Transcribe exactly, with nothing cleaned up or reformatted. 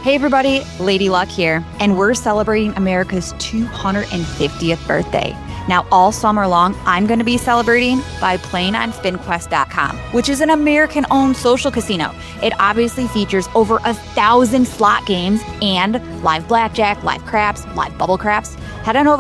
Hey everybody, Lady Luck here, and we're celebrating America's two hundred fiftieth birthday. Now, all summer long, I'm going to be celebrating by playing on spin quest dot com, which is an American-owned social casino. It obviously features over a thousand slot games and live blackjack, live craps, live bubble craps. Head on over